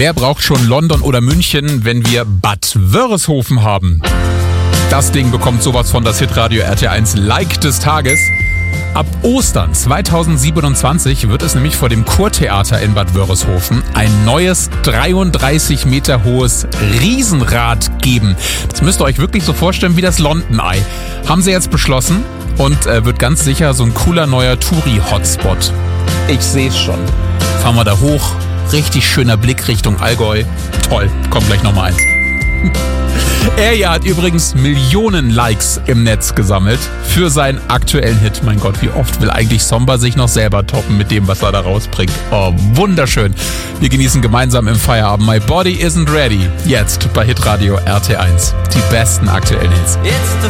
Wer braucht schon London oder München, wenn wir Bad Wörishofen haben? Das Ding bekommt sowas von das Hitradio RT1 Like des Tages. Ab Ostern 2027 wird es nämlich vor dem Kurtheater in Bad Wörishofen ein neues 33 Meter hohes Riesenrad geben. Das müsst ihr euch wirklich so vorstellen wie das London Eye. Haben sie jetzt beschlossen und wird ganz sicher so ein cooler neuer Touri-Hotspot. Ich sehe es schon. Fahren wir da hoch, richtig schöner Blick Richtung Allgäu. Toll, kommt gleich nochmal eins. Er hier hat übrigens Millionen Likes im Netz gesammelt für seinen aktuellen Hit. Mein Gott, wie oft will eigentlich Somba sich noch selber toppen mit dem, was er da rausbringt. Oh, wunderschön. Wir genießen gemeinsam im Feierabend My Body Isn't Ready. Jetzt bei Hitradio RT1. Die besten aktuellen Hits. It's the